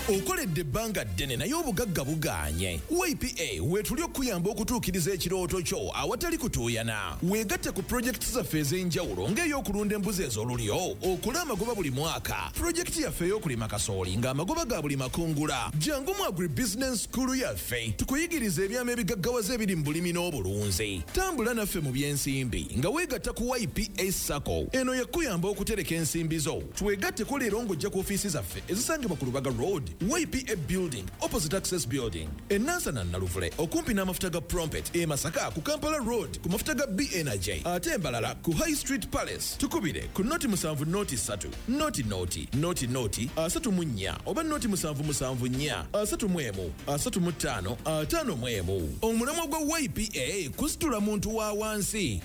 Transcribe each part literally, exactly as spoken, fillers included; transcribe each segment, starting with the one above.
Okoledde ebbanga ddene naye obugagga buganye. Y P A weetuli okuyamba okutuukiriza ekirooto kyo awatali kutuuyana. Weegatte ku pulojekiti zaffe ez'enjawulo ng'ey'okulunda embuzi ez'olulyo, okula amagoba buli mwaka. Pulojekiti yaffe ey'okulima kasooli ng'amagoba ga buli makungula. Jangu mu agribusiness school yaffe tukuyigiriza ebyama ebigaggawaza ebiri mu bulimi n'obulunzi. Tambula naffe mu by'ensimbi nga weegatta ku Y P A Sacco. Eno yakuyamba okutereka ensimbi zo. Twegatteko leero ng'ojja ku ofiisi zaffe ezisangibwa ku Lubaga Road, Y P A Building, opposite Access Building. E Nansana Naluvule, okumpi n'amafuta ga Prompet. E Masaka ku Kampala Road, ku mafuta ga B Energy. Ate Mbalala ku High Street Palace. Tukubire ku noti musanvu noti satu. Noti noti, noti noti, asatu mu nnya. Oba noti musanvu musanvu nnya. Asatu mu emu, asatu mu ttaano, ataano mu emu. Omulamwa gwa Y P A kusitula muntu wa wansi.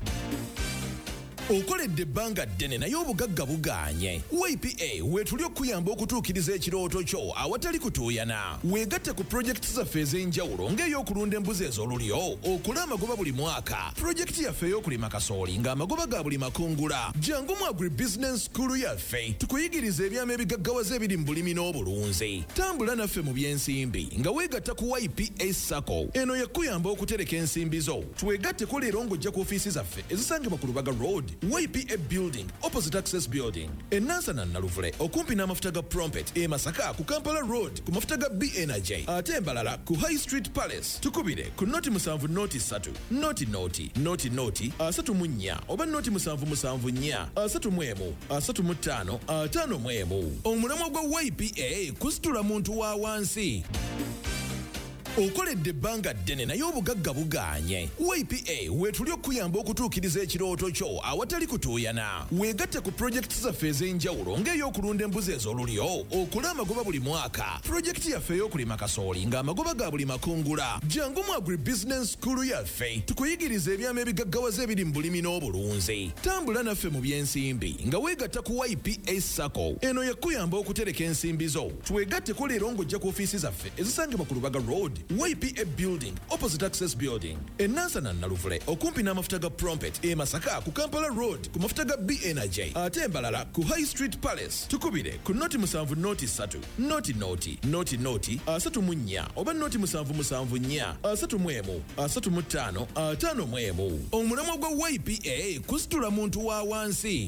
Okoledde ebbanga ddene naye obugagga buganye. Y P A weetuli okuyamba okutuukiriza ekirooto kyo awatali kutuuyana. Weegatte ku pulojekiti zaffe ez'enjawulo ng'ey'okulunda embuzi ez'olulyo, okula amagoba buli mwaka. Pulojekiti yaffe ey'okulima kasooli ng'amagoba ga buli makungula. Jangu mu agribusiness school yaffe tukuyigiriza ebyama ebigaggawaza ebiri mu bulimi n'obulunzi. Tambula naffe mu by'ensimbi nga weegatta ku Y P A Sacco. Eno yakuyamba okutereka ensimbi zo. Twegatteko leero ng'ojja ku ofiisi zaffe ezisangibwa ku Lubaga Road, Y P A Building, opposite Access Building. E Nansana Naluvule, okumpi n'amafuta ga Prompet. E Masaka ku Kampala Road, ku mafuta ga B Energy. Ate Mbalala ku High Street Palace. Tukubire ku noti musanvu noti satu. Noti noti, noti noti, asatu mu nnya. Oba noti musanvu musanvu nnya. Asatu mu emu, asatu mu ttaano, ataano mu emu. Omulamwa gwa Y P A kusitula muntu wa wansi. Okoledde ebbanga ddene naye obugagga buganye. Y P A weetuli okuyamba okutuukiriza ekirooto kyo awatali kutuuyana. Weegatte ku pulojekiti zaffe ez'enjawulo ng'ey'okulunda embuzi ez'olulyo, okula amagoba buli mwaka. Pulojekiti yaffe ey'okulima kasooli ng'amagoba ga buli makungula. Jangu mu agribusiness school yaffe tukuyigiriza ebyama ebigaggawaza ebiri mu bulimi n'obulunzi. Tambula naffe mu by'ensimbi nga weegatta ku Y P A Sacco. Eno yakuyamba okutereka ensimbi zo. Twegatteko leero ng'ojja ku ofiisi zaffe ezisangibwa ku Lubaga Road, Y P A Building, opposite Access Building. E Nansana Naluvule, okumpi n'amafuta ga Prompet. E Masaka ku Kampala Road, ku mafuta ga B Energy. Ate Mbalala ku High Street Palace. Tukubire ku noti musanvu noti satu. Noti noti, noti noti, asatu mu nnya. Oba noti musanvu musanvu nnya. Asatu mu emu, asatu mu ttaano, ataano mu emu. Omulamwa gwa Y P A kusitula muntu wa wansi.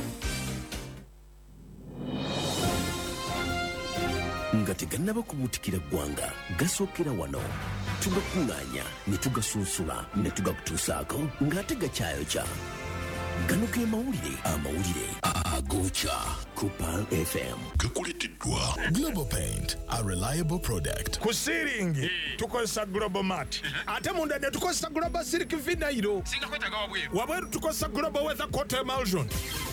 Nga tegannaba kubuutikira ggwanga gasookera wano tugakuŋŋaanya ne tugasunsula ne tugakutuusaako ng'ate gakyayokya. Gano ge mawulire amawulire agookya ku Pearl F M. Gakuleteddwa Global Paint, a reliable product. Ku ceiling tukozesa Global Mat, ate munda ne tukozesa Global Silk Vinyl. Singa kwetaaga wabweru. Wabweru tukozesa Global Weather Coat Emulsion.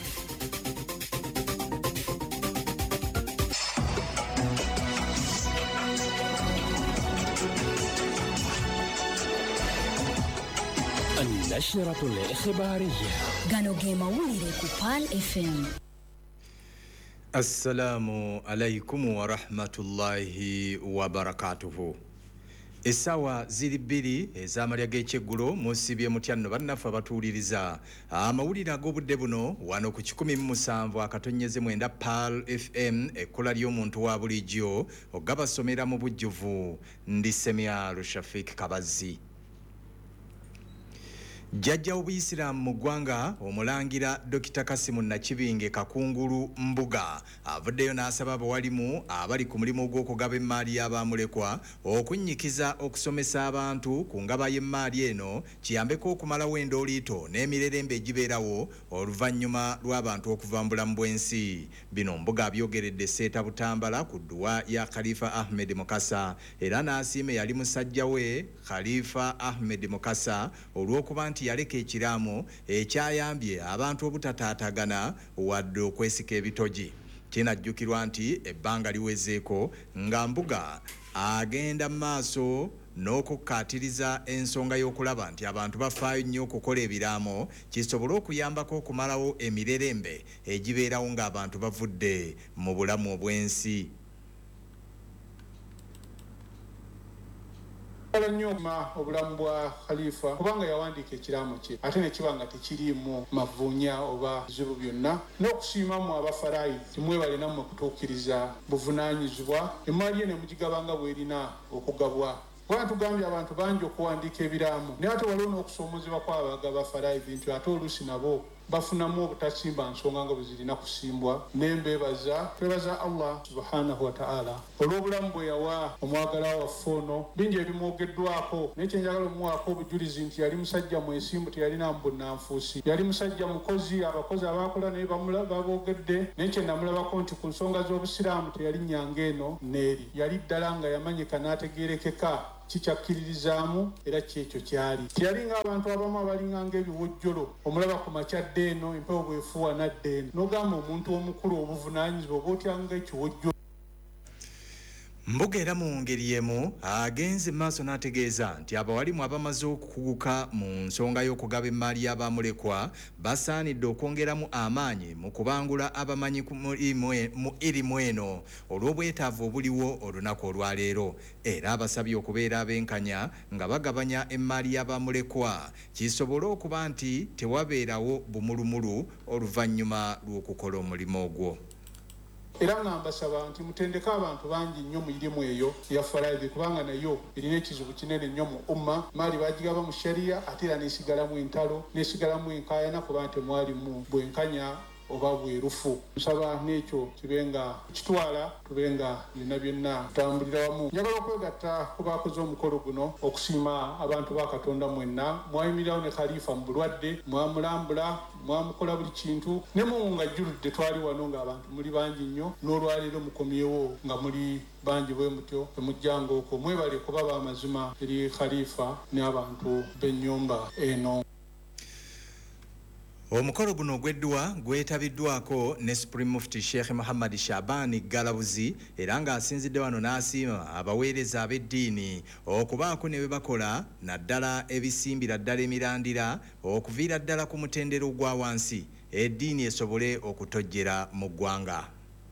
النشرة الإخبارية. Gano ge mawulire ku Pearl F M. Assalamu alaikum wa rahmatullahi wa barakatuhu. Esawa ziri bbiri ez'amalya g'ekyeggulo musibye mutya nno bannaffe abatuuliriza amawulire ag'obudde buno wano ku kikumi mu musanvu akatonnyeze mwenda Pearl F M ekkola ly'omuntu wa bulijjo ogabasomera mu bujjuvu ndi Semyalo Shafik Kabazzi. Jjajja w'Obuyisiraamu mu ggwanga omulangira Dokita Kasimu Nakibinge Kakungulu Mbuga avuddeyo n'asaba abawalimu abali ku mulimu gw'okugaba emmaali y'abaamulekwa okunnyikiza okusomesa abantu ku ngaba y'emmaali eno kiyambeko okumalawo endooliito n'emirerembe egibeerawo oluvannyuma lw'abantu okuva mu bulamu bw'ensi. Bino Mbuga abyogeredde Seeta Butambala ku dduwa ya Khalifa Ahmed Mukasa era n'asiima yali musajja we Khalifa Ahmed Mukasa olw'okuba nti yaleka ekiraamo ekyayambye abantu obutataatagana wadde okwesika ebitogi. Kinajjukirwa nti ebbanga liwezeeko nga Mbuga agenda maaso n'okukkaatiriza ensonga y'okulaba nti abantu bafaayo nnyo okukola ebiraamo kisobole okuyambako okumalawo emirerembe egibeerawo ng'abantu bavudde mu bulamu obw'ensi. njagala nnyo ma obulamu bwa Khalifa kubanga yawandiika ekiraamo kye ate ne kiba nga tekiriimu mavuunya oba bizibu byonna n'okusiima mu abafalayi timwebale nammwe kutuukiriza buvunaanyizibwa emmaali ye ne mugigabanga bw'erina okugabwa. Bwana tugambye abantu bangi okuwandiika ebiraamu naye ate waliwo n'okusoomozebwa kw'abagaba falayi bintu ate oluusi nabo bafunamu obutasimba nsonga nga bwe zirina kusimbwa. Nembeebaza twebaza Allah subhanahu wa ta'ala olw'obulamu bwe yawa omwagala waffe ono. Bingi ebimwogeddwako naye kyenjagala omuwaako obujulizi nti yali musajja mwesimbu, teyalina bunnanfuusi, yali musajja mukozi. Abakozi abaakola naye baboogedde naye kye namulabako nti ku nsonga z'obusiraamu teyali nnyanga eno n'eri, yali ddala nga yamanyika n'ategeerekeka kikyakkiririzaamu era kyekyo kyali. Teyali ng'abantu abamu abalinga ng'ebiwojjolo omulaba ku makyadde eno empewo bwefuuwa nadde eno n'ogamba omuntu omukulu obuvunaanyizibwa oba otyanga ekiwojjolo. Mbuga era mu ngeri yemu agenze maaso n'ategeeza nti abawalimu abamaze okukuguka mu nsonga y'okugaba emmaali y'abamulekwa basaanidde okwongeramu amaanyi mu kubangula abamanyi mu irimu eno olw'obwetaavu obuliwo olunaku olwaleero, era abasabye okubeera abenkanya nga bagabanya emmaali y'abamulekwa kisobole okuba nti tewabeerawo bumulumulu oluvannyuma lw'okukola omulimu ogwo. Era nga mbasaba nti mutendeka abantu bangi nnyo mu irimu eyo ya falaidi kubanga nayo erina ekizibu kinene nnyo mu umma. Maali bagigaba mu sharia ate era nesigalamu entalo nesigalamu enkaayana kuba nti mwalimu bwenkanya oba bwerufu. Nsaba n'ekyo kibenga kitwala tubenga byonna byonna tutambulira wamu. Njagala okwegatta ku baakoze omukolo guno okusiima abantu ba Katonda mwenna. Mwayimirirawo ne Khalifa mu bulwadde, mwamulambula, mwamukola buli kintu ne mu nga jjuludde twali wano ng'abantu muli bangi nnyo n'olwaleero mukomyewo nga muli bangi bwe mutyo temujjanga okwo. Mwebale kuba b'amazima eri Khalifa n'abantu b'ennyumba eno. Omukolo guno ogw'edduwa gwetabiddwako ne Supreme Mufti Sheikh Muhammad Shabani Galabuzi era ng'asinzidde wano n'asiima abaweereza ab'eddiini okubaako ne bwe bakola naddala ebisimbira ddala emirandira okuviira ddala ku mutendero gwa wansi eddiini esobole okutojjera mu ggwanga.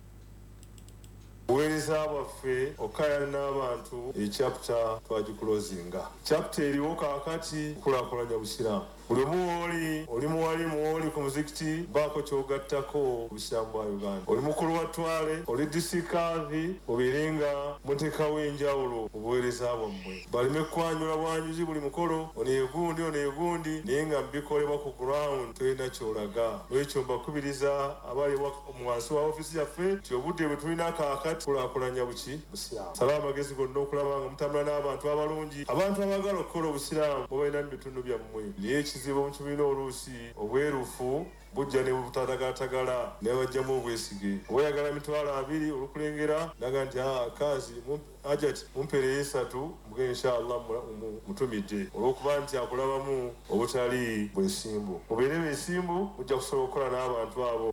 Uweereza bwaffe okayana n'abantu echapter twagikulozinga. Chapter eriwo kaakati kulaakulanya busiraamu. Buli omu oli oli muwalimu oli ku muzikiti baako kyogattako busiraamu bwa Uganda. Oli mukulu wa Twale, oli disikazi obiringa muteekawo enjawulo mu buweereza bwammwe. Baleme kwanyula bwanyuzi buli mukolo ono yegundi ono yegundi naye nga bikolebwa ku ground tolina kyolaga. Lwekyo mbakubiriza abali wansi wa ofisi yaffe nti obudde bwe tulina kaakati kulaakulanya buki busiraamu. Saba amagezi gonna okulaba nga mutambula n'abantu abalungi, abantu abaagala okukola obusiraamu mubalina mu bitundu byammwe. Naye ekizibu mu kibiina oluusi obwerufu bujja ne butatagatagala ne bajjamu obwesige. Oyagala mitwalo abiri olukulengera naga nti kazi ajati mumpeere esatu muge inshallah mutumidde olwokuba nti akulabamu obutali bwesimbu. Mubeere besimbu mujja kusobola okukola n'abantu abo.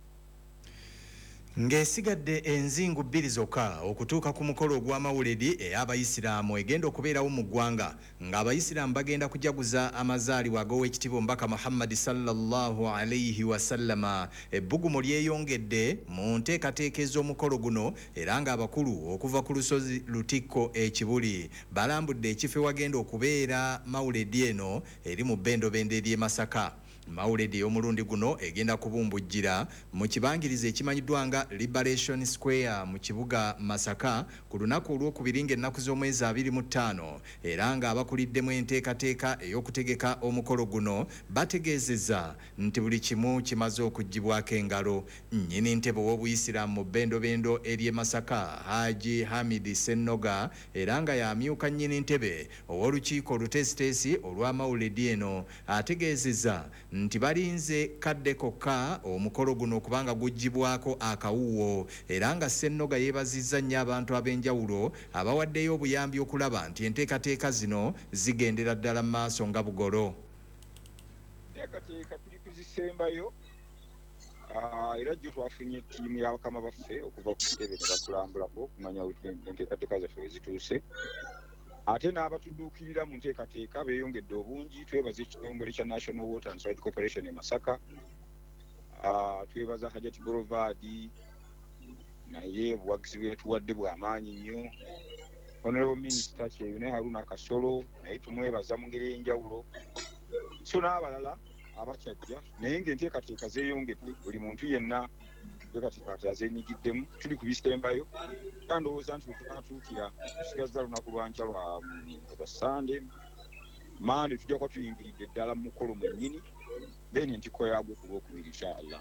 Ng'esigadde enzingu bbiri zokka okutuuka ku mukolo ogw'amawuledi ey'abayisiraamu egenda okubeerawo mu ggwanga ng'abayisiraamu bagenda kujaguza amazaalibwa ag'oweekitiibwa omubaka Muhammad sallallahu alayhi wasallama. Ebbugumu lyeyongedde mu nteekateeka ez'omukolo guno era ng'abakulu okuva ku lusozi Lutikko ekibuli balambudde ekifo ewagenda okubeera mawuledi eno eri mu bbendobendo ery'e Masaka. Mawuledi y'omulundi guno egenda kubumbujjira mu kibangirizi ekimanyiddwa nga Liberation Square mu kibuga Masaka ku lunaku olw'okubiri ng'ennaku z'omwezi abiri mu ttaano era ng'abakuliddemu enteekateeka ey'okutegeka omukolo guno bategeezezza nti buli kimu kimaze okuggyibwako engalo. Nnyini ntebe w'obuyisiraamu mu bbendobendo ery'e Masaka Haji Hamidi Sennoga era nga yamyuka nnyini ntebe ow'olukiiko oluteesiteesi olw'amawuledi eno ategeezezza nti balinze kadde kokka omukolo guno okubanga guggyibwako akawuwo era nga Sennoga yeebazizza nnyo abantu ab'enjawulo abawaddeyo obuyambi okulaba nti enteekateeka zino zigendera ddala mu maaso nga bugolo. Enteekateeka tuli kuzisembayo era gyo twafunye ttiimu y'abakama baffe okuva ku kitebe ne batulambulako okumanya enteekateeka zaffe we zituuse. Ate n'abatudduukirira mu nteekateeka beeyongedde obungi. Twebaza ekitongole kya National Water and Sewage Corporation e Masaka, twebaza Hajati Boulevard naye obuwagizi bwe tuwadde bw'amaanyi nnyo. Honorable Minister Kyeyune Haruna Kasolo naye tumwebaza mu ngeri y'enjawulo so n'abalala abakyajja naye ng'enteekateeka zeeyongedde buli muntu yenna enteekateeka azeenyigiddemu tuli ku bisembayo era ndowooza nti wetunaatuukira tusigaza lunaku lwanca lwa Sande Mande tujja kuba tuyingiridde ddala mu mukolo mwennyini then entiko yaagwo ku lwokubiri inshallah.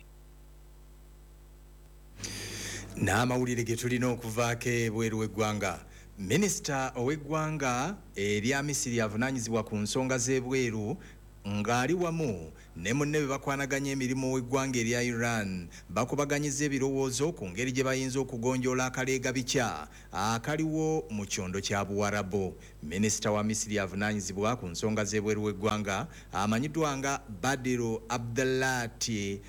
N'amawulire ge tulina okuvaako ebweru w'eggwanga. Minisita ow'eggwanga erya Misiri avunaanyizibwa ku nsonga z'ebweru ng'ali wamu ne munne be bakwanaganya emirimu w'eggwanga erya Iran bakubaganyiza ebirowoozo ku ngeri gye bayinza okugonjoola akaleega bikya akaliwo mu kyondo kya Buwarabu. Minisita wa Misiri avunaanyizibwa ku nsonga z'ebweru w'eggwanga amanyiddwa nga Badiru Abdallati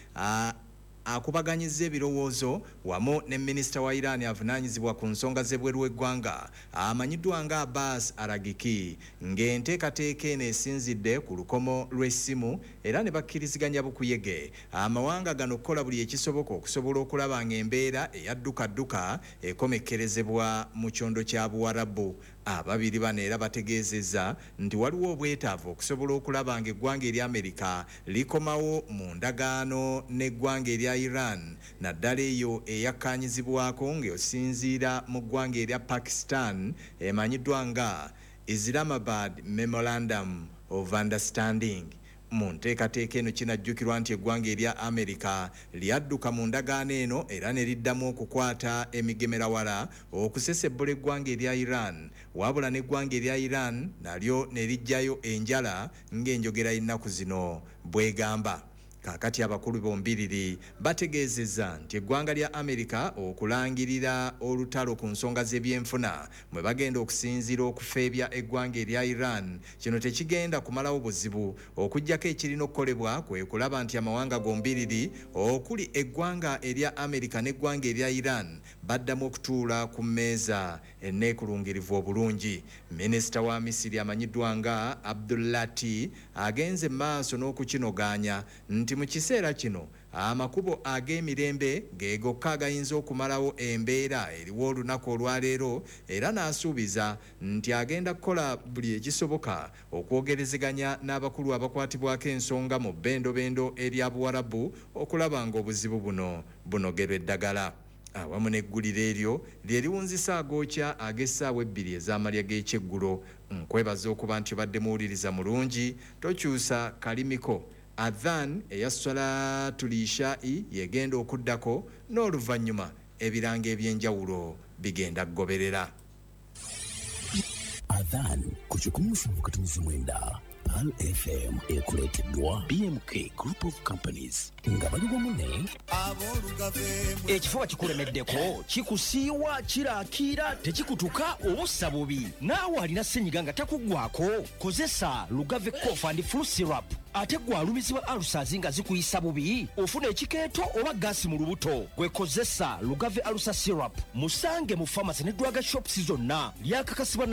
akubaganyiza ebirowoozo wamu ne minisita wa Iran avunaanyizibwa ku nsonga z'ebweru w'eggwanga amanyiddwa nga Abbas Aragiki ng'enteekateeka eno esinzidde ku lukomo lw'essimu era ne bakkiriziganya bukuyege amawanga gano okukola buli ekisoboka okusobola okulaba ng'embeera eyaddukadduka ekomekkerezebwa mu kyondo kya Buwarabu. Ababiri bano era bategeezezza nti waliwo obwetaavu okusobola okulaba ng'eggwanga erya Amerika likomawo mu ndagaano n'eggwanga erya Iran naddala eyo eyakkaanyizibwako ng'osinziira mu ggwanga erya Pakistan emanyiddwa nga Islamabad Memorandum of Understanding. Mu nteekateeka eno kinajjukirwa nti eggwanga erya Amerika lyadduka mu ndagaano eno era ne liddamu okukwata emigemerawala okusesebbola eggwanga erya Iran wabula n'eggwanga erya Iran nalyo ne lijjayo enjala ng'enjogera y'ennaku zino bw'egamba. Kakati abakulu bombiriri bategeezezza nti eggwanga lya Amerika okulangirira olutalo ku nsonga z'ebyenfuna mwe bagenda okusinziira okufeebya eggwanga erya Iran kino tekigenda kumalawo buzibu okuggyako ekirina okukolebwa kwe kulaba nti amawanga gombiriri okuli eggwanga erya Amerika n'eggwanga erya Iran baddamu okutuula ku mmeeza enneekulungirivu obulungi. Minisita wa Misiri amanyiddwa nga Abdullati agenze maaso n'okukinogaanya nti mu kiseera kino amakubo ag'emirembe ge gokka agayinza okumalawo embeera eriwo olunaku olwaleero era n'asuubiza nti agenda kukola buli ekisoboka okwogerezeganya n'abakulu abakwatibwako ensonga mu bbendobendo erya Buwarabu okulaba ng'obuzibu buno bunogerwa eddagala. Awamu n'egguliro eryo lye liwunzisa agookya ag'essaawa ebbiri ez'amalya g'ekyeggulo. Nkwebaza okuba nti obadde muwuliriza mulungi tokyusa kalimiko. Adhan eya Salatul Ishai yegenda okuddako n'oluvannyuma ebiranga eby'enjawulo bigenda kugoberera. Adhan ku kikumi musanvu katumiza mwenda Pal F M ekuleeteddwa B M K Group of Companies nga bali wamu ne ekifuba kikulemeddeko kikusiiwa kiraakira tekikutuka obussa bubi naawe alina ssenyiga nga takuggwako kozesa Lugave Cough and Flu Syrup ate gwalumizibwa alusazi nga zikuyisa bubi ofuna ekikeeto oba gaasi mu lubuto gwekozesa Lugave Alusa Syrup musange mu pharmacy ne drug shops zonna lyakakasibwa